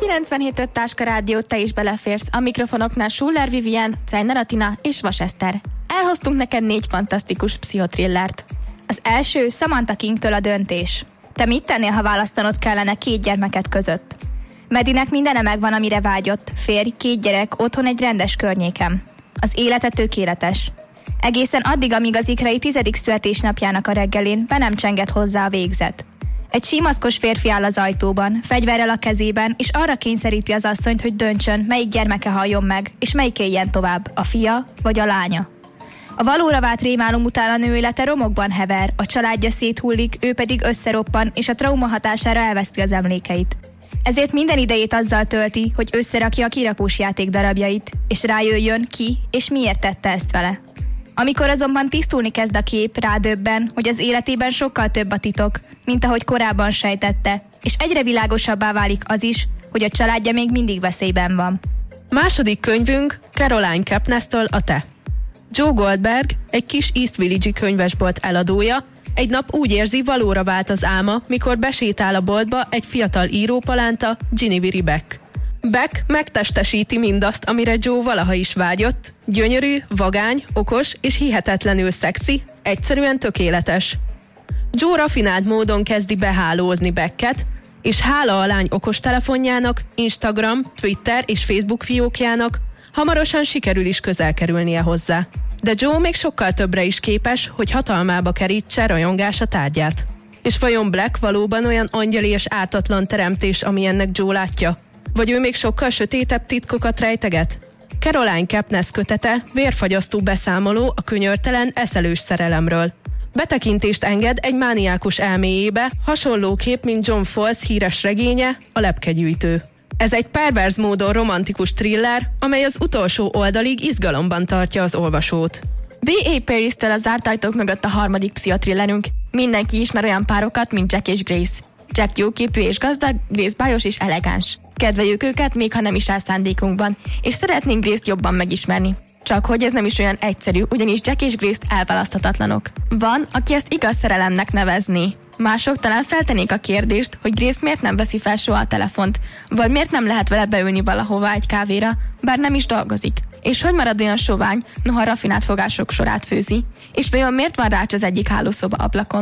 97.5 Táska Rádió, te is beleférsz. A mikrofonoknál Schuller Vivien, Czajner Atina és Vas Eszter. Elhoztunk neked 4 fantasztikus pszichotrillert. Az első Samantha Kingtől A döntés. Te mit tennél, ha választanod kellene 2 gyermeket között? Medinek mindene megvan, amire vágyott. Férj, 2 gyerek, otthon egy rendes környéken. Az élete tökéletes. Egészen addig, amíg az ikrei 10. születésnapjának a reggelén be nem csengett hozzá a végzet. Egy símaszkos férfi áll az ajtóban, fegyverrel a kezében, és arra kényszeríti az asszonyt, hogy döntsön, melyik gyermeke halljon meg, és melyik éljen tovább, a fia vagy a lánya. A valóra vált rémálom után a nő élete romokban hever, a családja széthullik, ő pedig összeroppan, és a trauma hatására elveszti az emlékeit. Ezért minden idejét azzal tölti, hogy összerakja a kirakós játék darabjait, és rájöjjön ki és miért tette ezt vele. Amikor azonban tisztulni kezd a kép, rádöbben, hogy az életében sokkal több a titok, mint ahogy korábban sejtette, és egyre világosabbá válik az is, hogy a családja még mindig veszélyben van. Második könyvünk Caroline Kepnes-től A te. Joe Goldberg, egy kis East Village-i könyvesbolt eladója, egy nap úgy érzi, valóra vált az álma, mikor besétál a boltba egy fiatal írópalánta, Ginevere Beck. Beck megtestesíti mindazt, amire Joe valaha is vágyott. Gyönyörű, vagány, okos és hihetetlenül szexi, egyszerűen tökéletes. Joe rafinált módon kezdi behálózni Becket, és hála a lány okostelefonjának, Instagram, Twitter és Facebook fiókjának hamarosan sikerül is közel kerülnie hozzá. De Joe még sokkal többre is képes, hogy hatalmába kerítse rajongása tárgyát. És vajon Black valóban olyan angyali és ártatlan teremtés, amilyennek Joe látja? Vagy ő még sokkal sötétebb titkokat rejteget? Caroline Kepnes kötete vérfagyasztó beszámoló a könyörtelen, eszelős szerelemről. Betekintést enged egy mániákus elméjébe, hasonlóképp, mint John Fowles híres regénye, A lepkegyűjtő. Ez egy perverz módon romantikus thriller, amely az utolsó oldalig izgalomban tartja az olvasót. B.A. Paris-től az zárt ajtók mögött a harmadik pszichotrillerünk. Mindenki ismer olyan párokat, mint Jack és Grace. Jack jóképű és gazdag, Grace bájos és elegáns. Kedveljük őket, még ha nem is áll szándékunkban, és szeretnénk Grace-t jobban megismerni. Csak hogy ez nem is olyan egyszerű, ugyanis Jack és Grace elválaszthatatlanok. Van, aki ezt igaz szerelemnek nevezni. Mások talán feltennék a kérdést, hogy Grace miért nem veszi fel soha a telefont, vagy miért nem lehet vele beülni valahova egy kávéra, bár nem is dolgozik. És hogy marad olyan sovány, noha rafinált fogások sorát főzi? És vajon miért van rács az egyik hálószoba ablakon?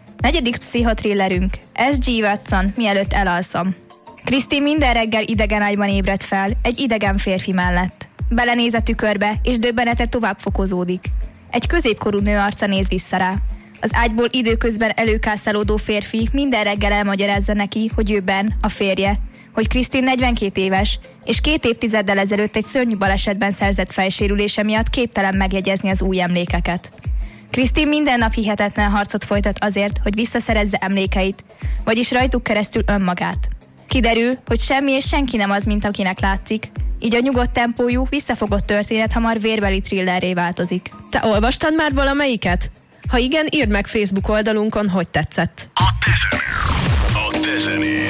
4. pszichotrillerünk. S.G. Watson, mielőtt elalszom. Christine minden reggel idegen ágyban ébred fel, egy idegen férfi mellett. Belenéz a tükörbe, és döbbenete tovább fokozódik. Egy középkorú nő arca néz vissza rá. Az ágyból időközben előkászálódó férfi minden reggel elmagyarázza neki, hogy ő Ben, a férje, hogy Christine 42 éves, és 2 évtizeddel ezelőtt egy szörnyű balesetben szerzett fejsérülése miatt képtelen megjegyezni az új emlékeket. Christine minden nap hihetetlen harcot folytat azért, hogy visszaszerezze emlékeit, vagyis rajtuk keresztül önmagát. Kiderül, hogy semmi és senki nem az, mint akinek látszik, így a nyugodt tempójú, visszafogott történet hamar vérbeli thrillerré változik. Te olvastad már valamelyiket? Ha igen, írd meg Facebook oldalunkon, hogy tetszett. A te zenéd.